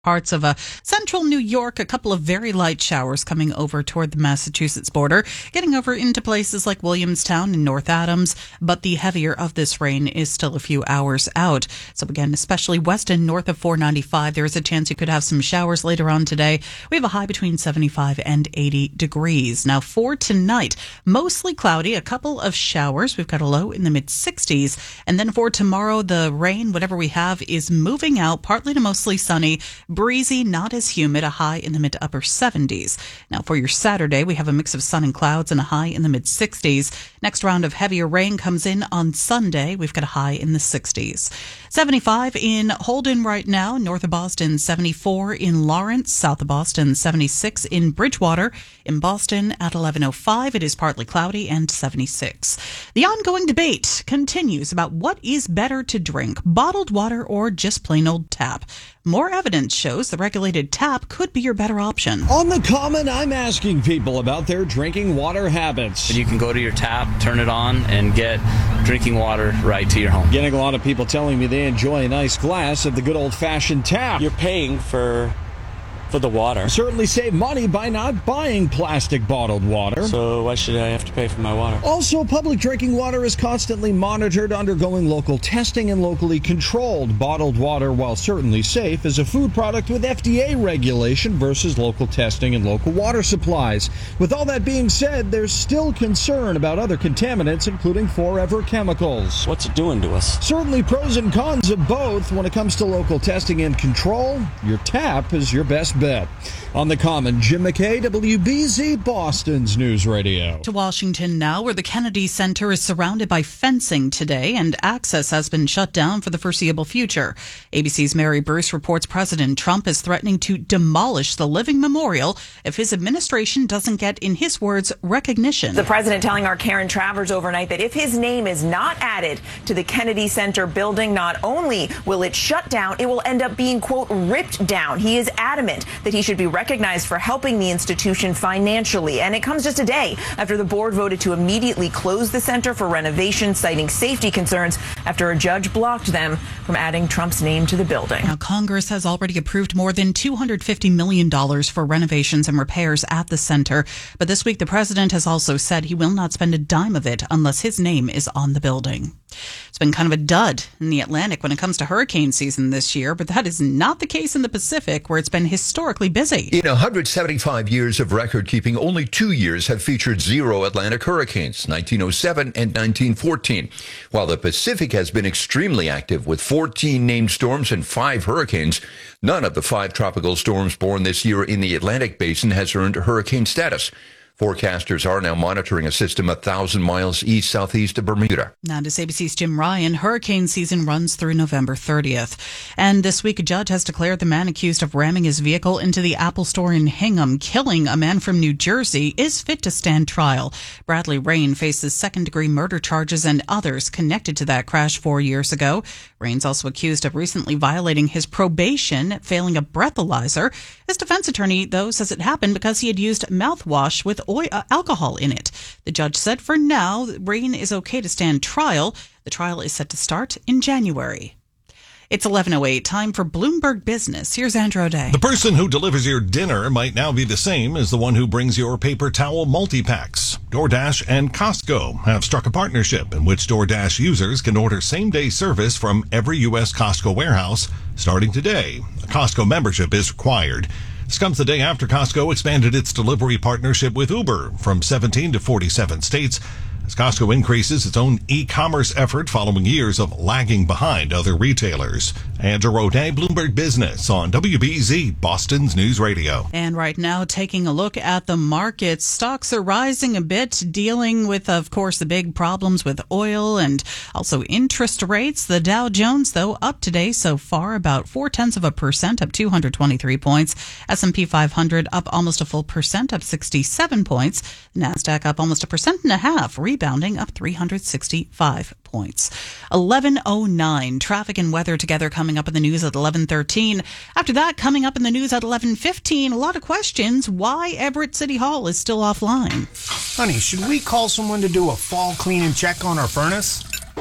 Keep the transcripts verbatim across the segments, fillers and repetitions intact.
Parts of uh, central New York, a couple of very light showers coming over toward the Massachusetts border, getting over into places like Williamstown and North Adams, but the heavier of this rain is still a few hours out. So again, especially west and north of four ninety-five, there is a chance you could have some showers later on today. We have a high between seventy-five and eighty degrees. Now for tonight, mostly cloudy, a couple of showers. We've got a low in the mid sixties. And then for tomorrow, the rain, whatever we have, is moving out, partly to mostly sunny. Breezy, not as humid, a high in the mid to upper seventies. Now for your Saturday, we have a mix of sun and clouds and a high in the mid sixties. Next round of heavier rain comes in on Sunday. We've got a high in the sixties. seventy-five in Holden right now, north of Boston, seventy-four in Lawrence, south of Boston, seventy-six in Bridgewater. In Boston at eleven oh five, it is partly cloudy and seventy-six. The ongoing debate continues about what is better to drink, bottled water or just plain old tap. More evidence shows the regulated tap could be your better option. On The Common, I'm asking people about their drinking water habits. You can go to your tap, turn it on, and get drinking water right to your home. Getting a lot of people telling me they enjoy a nice glass of the good old-fashioned tap. You're paying for for the water. Certainly save money by not buying plastic bottled water. So why should I have to pay for my water? Also, public drinking water is constantly monitored, undergoing local testing and locally controlled. Bottled water, while certainly safe, is a food product with F D A regulation versus local testing and local water supplies. With all that being said, there's still concern about other contaminants, including forever chemicals. What's it doing to us? Certainly pros and cons of both. When it comes to local testing and control, your tap is your best bet. On The Common, Jim McKay, W B Z, Boston's News Radio. To Washington now, where the Kennedy Center is surrounded by fencing today and access has been shut down for the foreseeable future. A B C's Mary Bruce reports President Trump is threatening to demolish the living memorial if his administration doesn't get, in his words, recognition. The president telling our Karen Travers overnight that if his name is not added to the Kennedy Center building, not only will it shut down, it will end up being, quote, ripped down. He is adamant that he should be recognized for helping the institution financially. And it comes just a day after the board voted to immediately close the center for renovation, citing safety concerns after a judge blocked them from adding Trump's name to the building. Now, Congress has already approved more than two hundred fifty million dollars for renovations and repairs at the center. But this week, the president has also said he will not spend a dime of it unless his name is on the building. It's been kind of a dud in the Atlantic when it comes to hurricane season this year, but that is not the case in the Pacific, where it's been historically busy. In one hundred seventy-five years of record keeping, only two years have featured zero Atlantic hurricanes, nineteen oh seven and nineteen fourteen. While the Pacific has been extremely active with fourteen named storms and five hurricanes, none of the five tropical storms born this year in the Atlantic basin has earned hurricane status. Forecasters are now monitoring a system a thousand miles east-southeast of Bermuda. Now to A B C's Jim Ryan, hurricane season runs through November thirtieth. And this week, a judge has declared the man accused of ramming his vehicle into the Apple store in Hingham, killing a man from New Jersey, is fit to stand trial. Bradley Rain faces second-degree murder charges and others connected to that crash four years ago. Rain's also accused of recently violating his probation, failing a breathalyzer. His defense attorney, though, says it happened because he had used mouthwash with oil, uh, alcohol in it. The judge said for now, Rain is okay to stand trial. The trial is set to start in January. It's eleven oh eight, time for Bloomberg Business. Here's Andrew O'Day. The person who delivers your dinner might now be the same as the one who brings your paper towel multi-packs. DoorDash and Costco have struck a partnership in which DoorDash users can order same-day service from every U S Costco warehouse starting today. A Costco membership is required. This comes the day after Costco expanded its delivery partnership with Uber from seventeen to forty-seven states. As Costco increases its own e-commerce effort following years of lagging behind other retailers. Andrew O'Day, Bloomberg Business on W B Z, Boston's News Radio. And right now, taking a look at the markets, stocks are rising a bit, dealing with, of course, the big problems with oil and also interest rates. The Dow Jones, though, up today so far about four tenths of a percent, up two hundred twenty-three points. S and P five hundred up almost a full percent, up sixty-seven points. NASDAQ up almost a percent and a half, rebounding up three hundred sixty-five points. eleven oh nine, traffic and weather together coming up in the news at eleven thirteen. After that, coming up in the news at eleven fifteen, a lot of questions why Everett City Hall is still offline. Honey, should we call someone to do a fall clean and check on our furnace?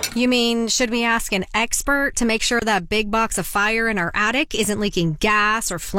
You mean, should we ask an expert to make sure that big box of fire in our attic isn't leaking gas or